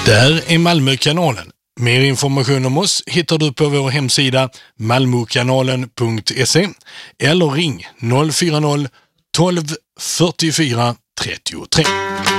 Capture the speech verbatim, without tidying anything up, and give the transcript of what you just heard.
Där är Malmökanalen. Mer information om oss hittar du på vår hemsida malmokanalen punkt se eller ring noll fyra noll tolv fyrtiofyra trettiotre.